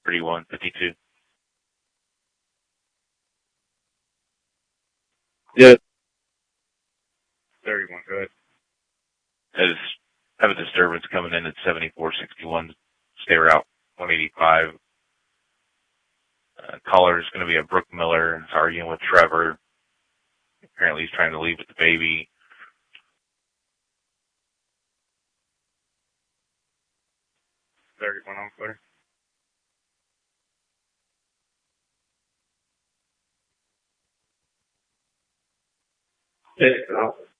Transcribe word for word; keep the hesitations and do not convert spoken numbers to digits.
thirty-one fifty-two. Yeah. thirty-one, go ahead. I just have a disturbance coming in at seventy-four sixty-one. Stay route one eighty-five. Uh, caller is going to be a Brooke Miller. It's arguing with Trevor. Apparently he's trying to leave with the baby. thirty-one on clear. Okay.